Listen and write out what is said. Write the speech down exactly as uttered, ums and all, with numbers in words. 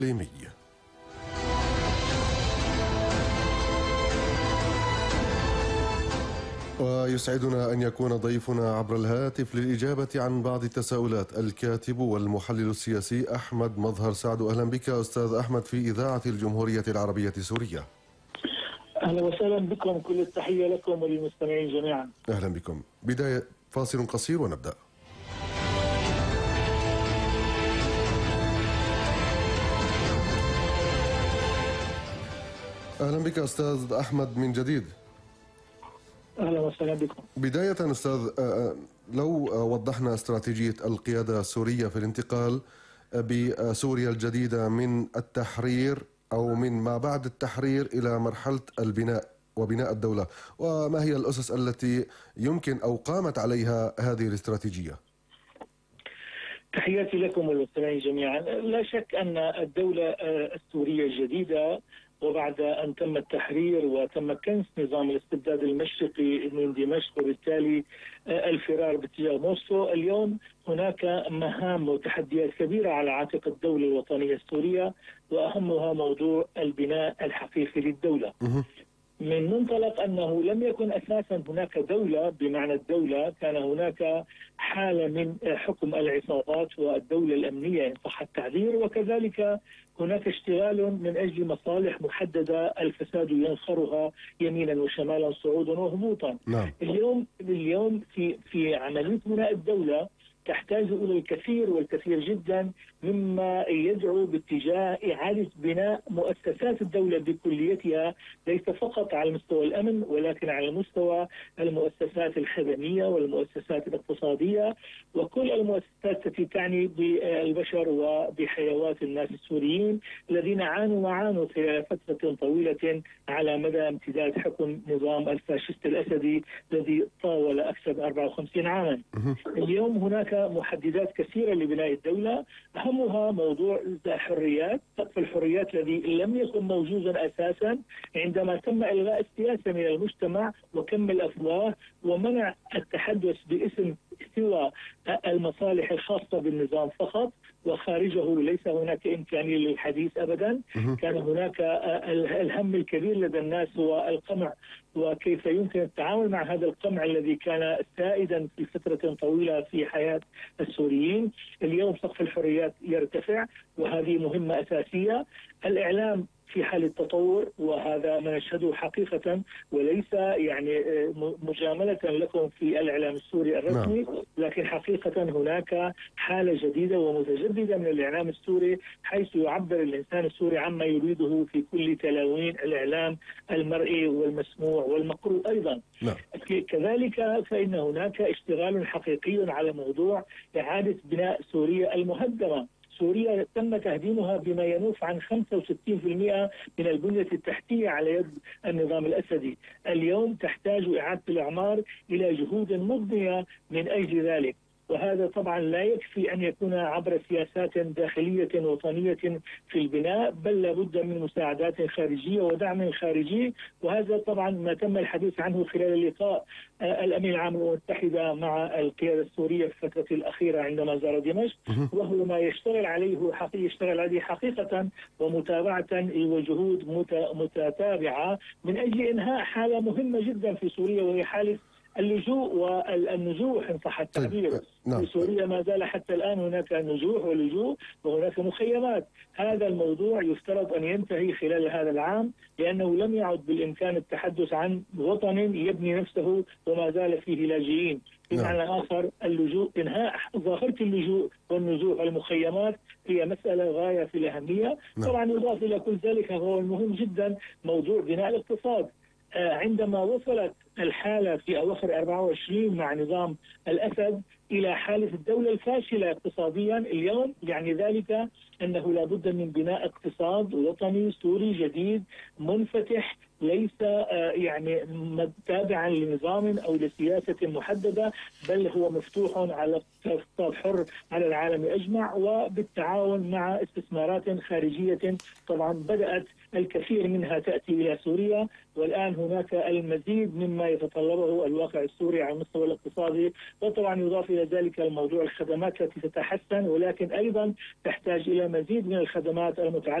الإقليمي. ويسعدنا أن يكون ضيفنا عبر الهاتف للإجابة عن بعض التساؤلات الكاتب والمحلل السياسي أحمد مظهر سعد. أهلا بك أستاذ أحمد في إذاعة الجمهورية العربية السورية. أهلا وسهلا بكم، كل التحية لكم وللمستمعين جميعا. أهلا بكم. بداية فاصل قصير ونبدأ. أهلا بك أستاذ أحمد من جديد. أهلا وسهلا بكم. بداية أستاذ، لو وضحنا استراتيجية القيادة السورية في الانتقال بسوريا الجديدة من التحرير أو من ما بعد التحرير إلى مرحلة البناء وبناء الدولة، وما هي الأسس التي يمكن أو قامت عليها هذه الاستراتيجية؟ تحياتي لكم والمستمعين جميعا. لا شك أن الدولة السورية الجديدة وبعد أن تم التحرير وتم كنس نظام الاستبداد المشرقي من دمشق وبالتالي الفرار باتجاه موسكو، اليوم هناك مهام وتحديات كبيرة على عاتق الدولة الوطنية السورية، وأهمها موضوع البناء الحقيقي للدولة. من منطلق أنه لم يكن أساسا هناك دولة بمعنى الدولة، كان هناك حالة من حكم العصابات والدولة الأمنية إن صح التعبير، وكذلك هناك اشتغال من أجل مصالح محددة الفساد ينخرها يمينا وشمالا صعودا وهبوطا. نعم. اليوم اليوم في في عملية بناء الدولة تحتاج إلى الكثير والكثير جدا مما يدعو باتجاه إعادة بناء مؤسسات الدولة بكليتها، ليس فقط على مستوى الأمن ولكن على مستوى المؤسسات الخدمية والمؤسسات الاقتصادية وكل المؤسسات التي تعني بالبشر وبحيوات الناس السوريين الذين عانوا وعانوا خلال فترة طويلة على مدى امتداد حكم نظام الفاشيست الأسدي الذي طاول أكثر من أربعة وخمسين عاما. اليوم هناك محددات كثيرة لبناء الدولة، أهمها موضوع الحريات، سقف الحريات الذي لم يكن موجودا أساسا عندما تم إلغاء السياسة من المجتمع وكم الأفواه ومنع التحدث باسم سوى المصالح الخاصة بالنظام فقط وخارجه ليس هناك إمكانية للحديث أبدا. كان هناك الهم الكبير لدى الناس هو القمع وكيف يمكن التعامل مع هذا القمع الذي كان سائدا في فترة طويلة في حياة السوريين. اليوم سقف الحريات يرتفع وهذه مهمة أساسية. الإعلام في حال التطور وهذا ما نشهده حقيقة وليس يعني مجاملة لكم في الإعلام السوري الرسمي، لكن حقيقة هناك حالة جديدة ومتجددة من الإعلام السوري حيث يعبر الإنسان السوري عما يريده في كل تلاوين الإعلام المرئي والمسموع والمقروء أيضا. لا. كذلك فإن هناك اشتغال حقيقي على موضوع إعادة بناء سوريا المهدمة. سوريا تم تهديمها بما ينوف عن خمسة وستين بالمئة من البنية التحتية على يد النظام الأسدي. اليوم تحتاج إعادة الإعمار إلى جهود مضنية من أجل ذلك، وهذا طبعا لا يكفي أن يكون عبر سياسات داخلية وطنية في البناء، بل لابد من مساعدات خارجية ودعم خارجي، وهذا طبعا ما تم الحديث عنه خلال اللقاء الأمين العام للأمم المتحدة مع القيادة السورية في الفترة الأخيرة عندما زار دمشق، وهو ما يشتغل عليه حقيقة يشتغل عليه حقيقة ومتابعة وجهود متتابعة من أجل إنهاء حالة مهمة جدا في سوريا وهي حالة اللجوء والنزوح إن صح التعبير. في سوريا ما زال حتى الآن هناك نزوح ولجوء وهناك مخيمات. هذا الموضوع يفترض أن ينتهي خلال هذا العام لأنه لم يعد بالإمكان التحدث عن وطن يبني نفسه وما زال فيه لاجئين. بمعنى آخر اللجوء، إنهاء ظاهرة اللجوء والنزوح والمخيمات هي مسألة غاية في الأهمية. طبعا يضاف إلى كل ذلك هو المهم جدا موضوع بناء الاقتصاد. عندما وصلت الحالة في أواخر أربعة وعشرين مع نظام الأسد إلى حالة الدولة الفاشلة اقتصاديا، اليوم يعني ذلك أنه لابد من بناء اقتصاد وطني سوري جديد منفتح، ليس يعني تابعا لنظام أو لسياسة محددة، بل هو مفتوح على اقتصاد حر على العالم أجمع وبالتعاون مع استثمارات خارجية طبعا بدأت الكثير منها تأتي إلى سوريا، والآن هناك المزيد مما يتطلبه الواقع السوري على المستوى الاقتصادي. وطبعا يضاف إلى ذلك الموضوع الخدمات التي تتحسن ولكن أيضا تحتاج إلى مزيد من الخدمات المتعلقة